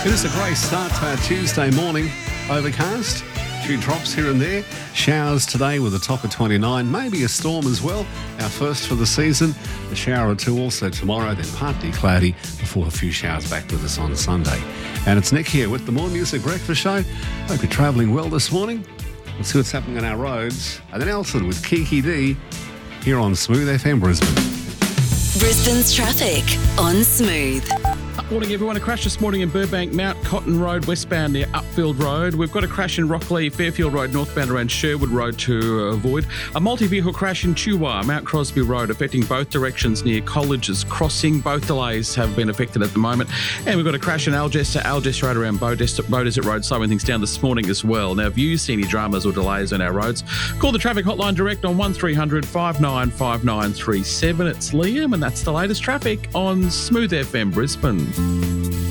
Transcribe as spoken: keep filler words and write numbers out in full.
It is a great start to our Tuesday morning. Overcast, a few drops here and there. Showers today with a top of twenty-nine. Maybe a storm as well. Our first for the season. A shower or two also tomorrow, then partly cloudy before a few showers back with us on Sunday. And it's Nick here with the More Music Breakfast Show. Hope you're travelling well this morning. Let's see what's happening on our roads. And then Elton with Kiki D here on Smooth F M Brisbane. Brisbane's traffic on Smooth. Morning everyone, a crash this morning in Burbank, Mount Cotton Road westbound near Upfield Road. We've got a crash in Rockley, Fairfield Road northbound around Sherwood Road to avoid. A multi-vehicle crash in Chuwa, Mount Crosby Road, affecting both directions near Colleges Crossing. Both delays have been affected at the moment. And we've got a crash in Algester, Algester Road around Beaudesert, Beaudesert Road, slowing things down this morning as well. Now, if you see any dramas or delays on our roads, call the traffic hotline direct on one three hundred five nine five nine three seven. It's Liam, and that's the latest traffic on Smooth F M Brisbane.